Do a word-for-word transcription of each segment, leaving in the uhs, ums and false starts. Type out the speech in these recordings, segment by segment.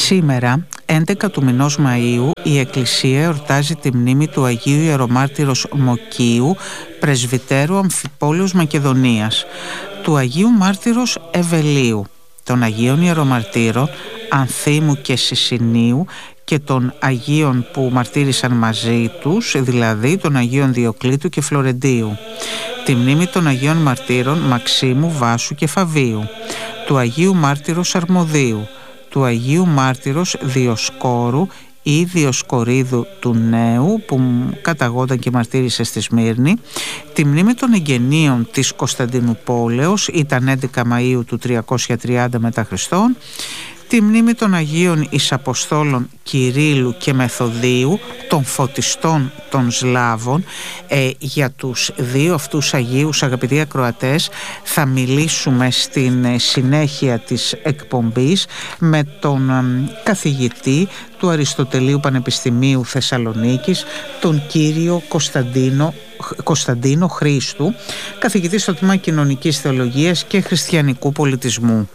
Σήμερα, έντεκα του μηνός Μαΐου, η Εκκλησία εορτάζει τη μνήμη του Αγίου Ιερομάρτυρος Μοκίου, πρεσβυτέρου Αμφιπόλεως Μακεδονίας, του Αγίου Μάρτυρος Ευελίου, των Αγίων Ιερομαρτύρων Ανθίμου και Σισινίου και των Αγίων που μαρτύρησαν μαζί τους, δηλαδή των Αγίων Διοκλήτου και Φλωρεντίου, τη μνήμη των Αγίων Μαρτύρων Μαξίμου, Βάσου και Φαβίου, του Αγίου Μάρτυρος Αρμοδίου, του Αγίου Μάρτυρος Διοσκόρου ή Διοσκορίδου του Νέου που καταγόταν και μαρτύρησε στη Σμύρνη, τη μνήμη των εγγενείων της Κωνσταντινουπόλεως, ήταν έντεκα Μαΐου του τριακόσια τριάντα μετά Χριστόν, τη μνήμη των Αγίων Εισαποστόλων Κυρίλλου και Μεθοδίου, των φωτιστών των Σλάβων. Ε, για τους δύο αυτούς Αγίους, αγαπητοί ακροατές, θα μιλήσουμε στην συνέχεια της εκπομπής με τον καθηγητή του Αριστοτελείου Πανεπιστημίου Θεσσαλονίκης, τον κύριο Κωνσταντίνο Κωνσταντίνο Χρήστου, καθηγητή στο τμήμα Κοινωνικής Θεολογίας και Χριστιανικού Πολιτισμού.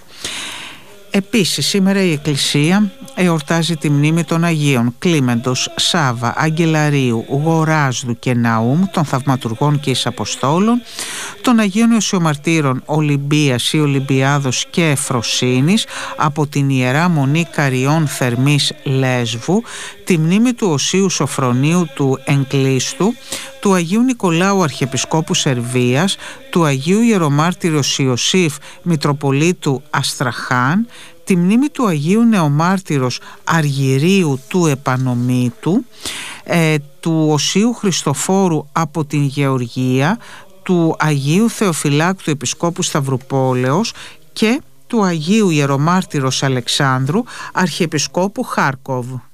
Επίσης, σήμερα η Εκκλησία εορτάζει τη μνήμη των Αγίων Κλίμεντος, Σάβα, Αγγελαρίου, Γοράσδου και Ναούμ, των θαυματουργών και Εισαποστόλων, των Αγίων Ιωσιομαρτύρων Ολυμπίας ή Ολυμπιάδος και Εφροσύνης από την Ιερά Μονή Καριών Θερμής Λέσβου, τη μνήμη του Οσίου Σοφρονίου του Εγκλήστου, του Αγίου Νικολάου Αρχιεπισκόπου Σερβίας, του Αγίου Ιερομάρτυρος Ιωσήφ Μητροπολίτου Αστραχάν, τη μνήμη του Αγίου Νεομάρτυρος Αργυρίου του Επανομήτου, ε, του Οσίου Χριστοφόρου από την Γεωργία, του Αγίου Θεοφυλάκτου Επισκόπου Σταυρουπόλεως και του Αγίου Ιερομάρτυρος Αλεξάνδρου Αρχιεπισκόπου Χάρκοβ.